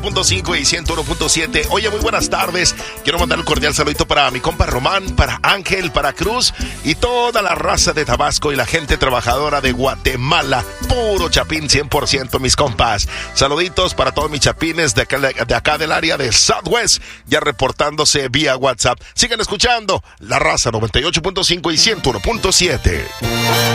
.5 y 101.7. Oye, muy buenas tardes. Quiero mandar un cordial saludito para mi compa Román, para Ángel, para Cruz y toda la raza de Tabasco y la gente trabajadora de Guatemala. Puro chapín 100%, mis compas. Saluditos para todos mis chapines de acá del área de Southwest, ya reportándose vía WhatsApp. Sigan escuchando La Raza 98.5 y 101.7.